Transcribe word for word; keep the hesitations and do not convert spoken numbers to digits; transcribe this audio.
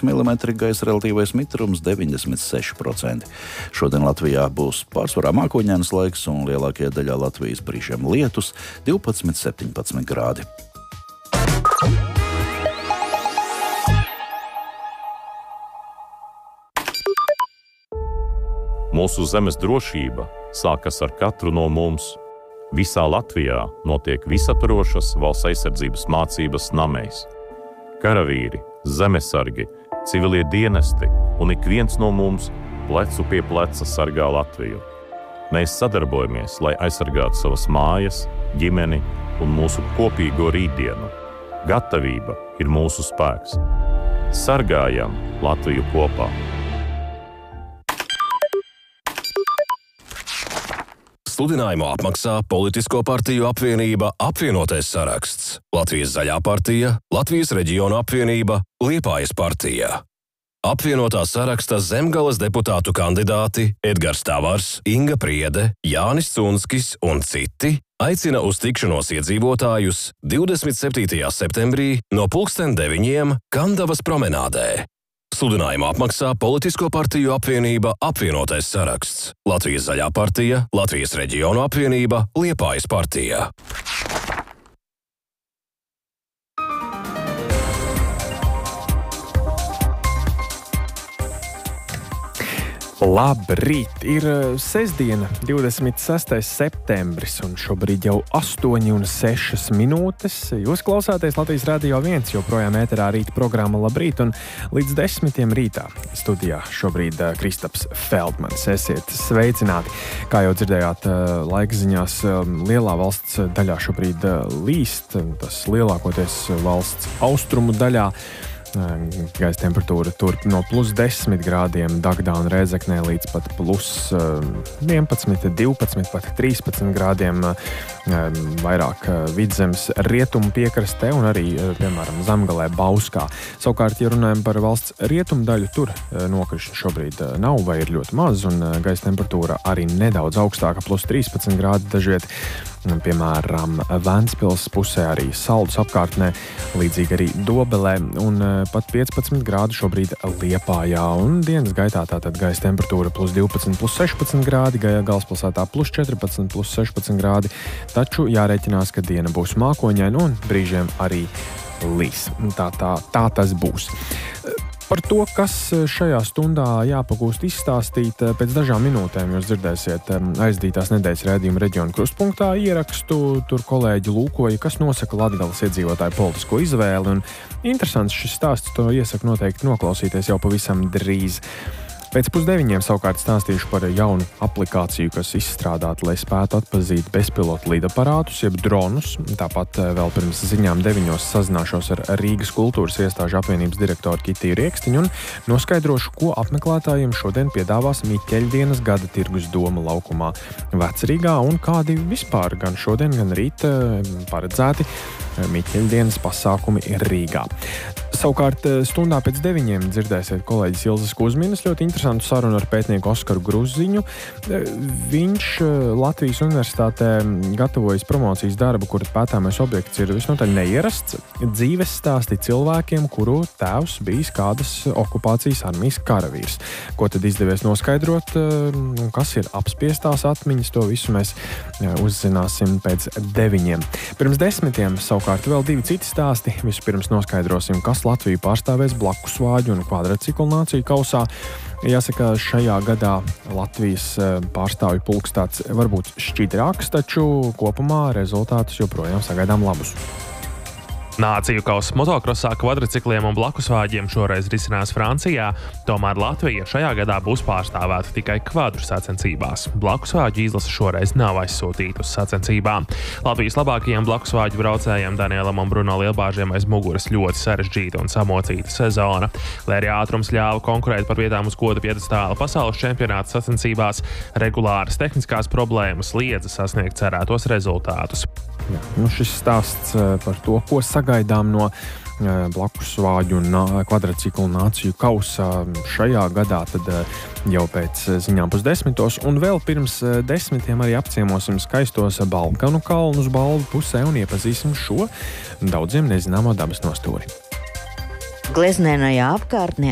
milimetri, gaisa relatīvais mitrums deviņdesmit seši procenti. Šodien Latvijā būs pārsvarā mākoņains laiks un lielākajā daļā Latvijas brīžiem lietus divpadsmit līdz septiņpadsmit grādi. Mūsu zemes drošība sākas ar katru no mums. Visā Latvijā notiek visaptvarošas valsts aizsardzības mācības namēs. Karavīri, zemesargi, civilie dienesti un ik viens no mums plecu pie pleca sargā Latviju. Mēs sadarbojamies, lai aizsargātu savas mājas, ģimeni un mūsu kopīgo rītdienu. Gatavība ir mūsu spēks. Sargājam Latviju kopā! Sludinājumu apmaksā Politisko partiju apvienība Apvienotais saraksts, Latvijas zaļā partija, Latvijas reģionu apvienība, Liepājas partija. Apvienotā saraksta Zemgales deputātu kandidāti Edgars Tavars, Inga Priede, Jānis Cunskis un citi aicina uz tikšanos iedzīvotājus divdesmit septītajā septembrī no pulksten deviņiem Kandavas promenādē. Sludinājumu apmaksā Politisko partiju apvienība Apvienotais saraksts, Latvijas zaļā partija, Latvijas reģionu apvienība, Liepājas partija. Labrīt! Ir sestdiena, divdesmit sestais septembris, un šobrīd jau astoņi un sešas minūtes. Jūs klausāties Latvijas Radio viens, joprojām ēterā rīta programma Labrīt, un līdz desmitiem rītā studijā šobrīd Kristaps Feldmans. Esiet sveicināti! Kā jau dzirdējāt laikziņās, lielā valsts daļā šobrīd līst, tas lielākoties valsts austrumu daļā. Gaisa temperatūra tur no plus desmit grādiem Dagdā un Rēzeknē līdz pat plus vienpadsmit, divpadsmit, pat trīspadsmit grādiem vairāk Vidzemes rietumu piekrastē un arī, piemēram, Zemgalē, Bauskā. Savukārt, ja runājam par valsts rietumu daļu, tur nokrišņu šobrīd nav vai ir ļoti maz, un gaisa temperatūra arī nedaudz augstāka, plus trīspadsmit grādi dažviet. Piemēram, Ventspils pusē, arī Saldus apkārtnē, līdzīgi arī Dobelē, un pat piecpadsmit grādi šobrīd Liepājā. Un dienas gaitā tātad gaisa temperatūra plus divpadsmit, plus sešpadsmit grādi, galvaspilsētā plus četrpadsmit, plus sešpadsmit grādi. Taču jārēķinās, ka diena būs mākoņaina un brīžiem arī līs. Tā, tā, tā tas būs. Par to, kas šajā stundā jāpagūst izstāstīt, pēc dažām minūtēm jūs dzirdēsiet aizdītās nedēļas raidījuma Reģionu krustpunktā ierakstu. Tur kolēģi lūkoja, kas nosaka Latgales iedzīvotāju politisko izvēli. Un interesants šis stāsts, to iesaku noteikti noklausīties jau pavisam drīz. Pēc pusdeviņiem savukārt stāstīšu par jaunu aplikāciju, kas izstrādāta, lai spētu atpazīt bezpilotu lidaparātus, jeb dronus. Tāpat vēl pirms ziņām deviņos sazināšos ar Rīgas kultūras iestāžu apvienības direktoru Kitiju Riekstiņu un noskaidrošu, ko apmeklētājiem šodien piedāvās Miķeļdienas gada tirgus doma laukumā Vecrīgā un kādi vispār gan šodien, gan rīt paredzēti Miķeļdienas pasākumi Rīgā. Savukārt stundā pēc deviņiem dzirdēsiet kolēģis Ilzas Kuzminas ļoti interesantu sarunu ar pētnieku Oskaru Gruziņu. Viņš Latvijas universitātē gatavojas promocijas darbu, kura pētāmais objekts ir visnotaļ neierasts dzīves stāsti cilvēkiem, kuru tēvs bijis kādas okupācijas armijas karavīrs. Ko tad izdevies noskaidrot, kas ir apspiestās atmiņas, to visu mēs uzzināsim pēc deviņiem. Pirms desmitiem savukārt vēl divi citi stāsti. Vispirms noskaidrosim, kas Latviju pārstāvēs blakusvāģu un kvadrciklu nāciju kausā. Jāsaka, šajā gadā Latvijas pārstāvju pulks tāds varbūt šķidrāks, taču kopumā rezultātus joprojām sagaidām labus. Nāciju kausa motokrosā, kvadricikliem un blakusvāģiem šoreiz risinās Francijā, tomēr Latvija šajā gadā būs pārstāvēta tikai kvadru sacensībās. Blakusvāģu izlase šoreiz nav aizsūtīta uz sacensībām. Latvijas labākajiem blakusvāģu braucējiem Danielam un Bruno Lielbāžiem aiz muguras ļoti sarežģīta un samocīta sezona. Lai arī ātrums ļāva konkurēt par vietām uz goda piedestāla pasaules čempionāta sacensībās, regulāras tehniskās problēmas liedza sasniegt cerētos rezultātus. Jā, nu šis stāsts par to, ko sagaidām no blakusvāģu un kvadrciklu nāciju kausa šajā gadā, tad jau pēc ziņām pusdesmitos, un vēl pirms desmitiem arī apciemosim skaistos Balkanu kalnus Balvu pusē un iepazīsim šo daudziem nezināmo dabas nostūri. Gleznēnajā apkārtnē